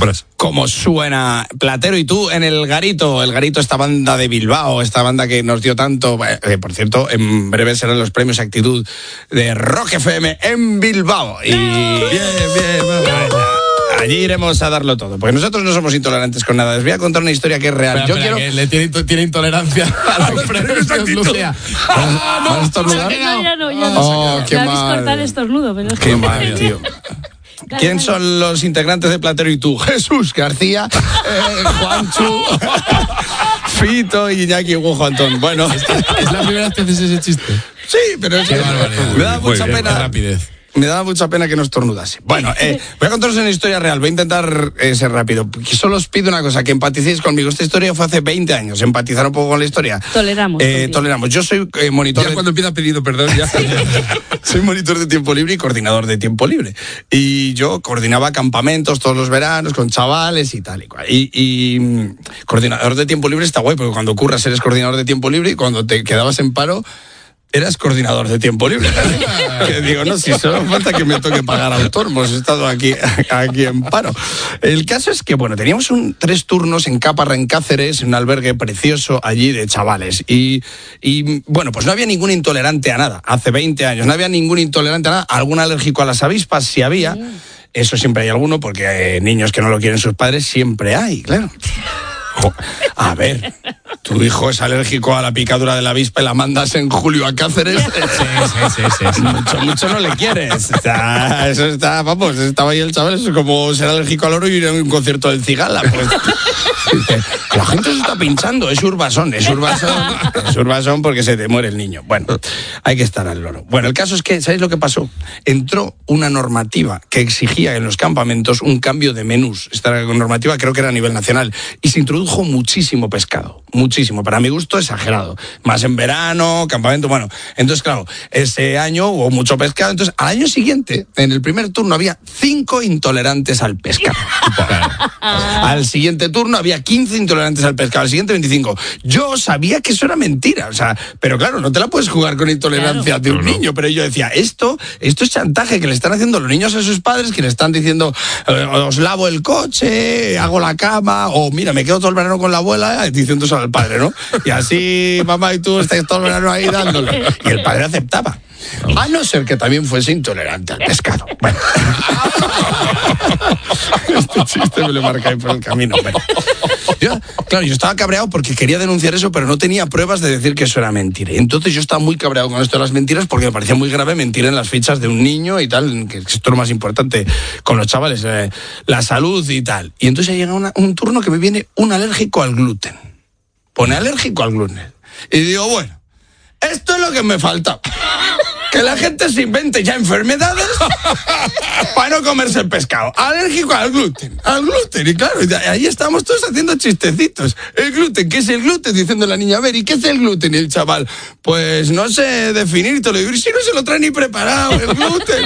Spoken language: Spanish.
Compras. Como suena Platero y tú en el Garito, esta banda de Bilbao, esta banda que nos dio tanto, por cierto, en breve serán los premios Actitud de Rock FM en Bilbao. Y bien, allí iremos a darlo todo, porque nosotros no somos intolerantes con nada. Les voy a contar una historia que es real. Espera, que le tiene intolerancia a los premios Lucía. ¿Vas a estornudar? Ya no. Qué Me habéis mal. cortado el estornudo. Pero Qué mal, tío. ¿Quién son los integrantes de Platero y tú? Jesús García, Juanchu, Fito y Iñaki Hugo Antón. Bueno, ¿Es la primera vez que haces ese chiste? sí, pero es que me da mucha pena. Rapidez. Me daba mucha pena que no estornudase. Bueno, voy a contaros una historia real. Voy a intentar ser rápido. Solo os pido una cosa, que empaticéis conmigo. Esta historia fue hace 20 años. Empatizar un poco con la historia. Toleramos. Yo soy monitor. Ya cuando empieza pedido perdón, ya. Soy monitor de tiempo libre y coordinador de tiempo libre. Y yo coordinaba campamentos todos los veranos con chavales y tal y cual. Y coordinador de tiempo libre está guay, porque cuando curras eres coordinador de tiempo libre y cuando te quedabas en paro eras coordinador de tiempo libre. Que digo, no, si solo falta que me toque pagar autónomos, he estado aquí en paro. El caso es que, bueno, teníamos 3 turnos en Caparra, en Cáceres, en un albergue precioso allí de chavales. Y bueno, pues no había ningún intolerante a nada. Hace 20 años no había ningún intolerante a nada. Algún alérgico a las avispas sí había. Eso siempre hay alguno, porque niños que no lo quieren sus padres siempre hay, claro. A ver, tu hijo es alérgico a la picadura de la avispa y la mandas en julio a Cáceres. Sí. Mucho no le quieres. Eso está, vamos, estaba ahí el chaval, eso es como ser alérgico al oro y ir a un concierto del Cigala. Pues, la gente se está pinchando, es urbasón porque se te muere el niño. Bueno, hay que estar al loro. Bueno, el caso es que, ¿sabéis lo que pasó? Entró una normativa que exigía en los campamentos un cambio de menús. Esta normativa creo que era a nivel nacional. Y se introdujo muchísimo pescado, muchísimo, para mi gusto exagerado, más en verano, campamento, bueno, entonces claro, ese año hubo mucho pescado, entonces al año siguiente, en el primer turno había 5 intolerantes al pescado, al siguiente turno había 15 intolerantes al pescado, al siguiente 25, yo sabía que eso era mentira, o sea, pero claro, no te la puedes jugar con intolerancia de un niño, pero yo decía, esto es chantaje que le están haciendo los niños a sus padres, que le están diciendo, os lavo el coche, hago la cama, o mira, me quedo todo el verano con la abuela, diciendo eso al padre, ¿no? Y así mamá y tú estáis todo el verano ahí dándole. Y el padre aceptaba. A no ser que también fuese intolerante al pescado. Bueno. Este chiste me lo marca ahí por el camino. Bueno. Yo estaba cabreado porque quería denunciar eso, pero no tenía pruebas de decir que eso era mentira. Y entonces yo estaba muy cabreado con esto de las mentiras porque me parecía muy grave mentir en las fichas de un niño y tal, que esto es lo más importante con los chavales, la salud y tal. Y entonces llega un turno que me viene un alérgico al gluten. Pone alérgico al gluten. Y digo, bueno, esto es lo que me falta. Que la gente se invente ya enfermedades para no comerse el pescado. Alérgico al gluten. Y claro, ahí estamos todos haciendo chistecitos. El gluten, ¿qué es el gluten? Diciendo la niña, a ver, ¿y qué es el gluten? Y el chaval, pues no sé definírtelo. Y si no se lo trae ni preparado, el gluten.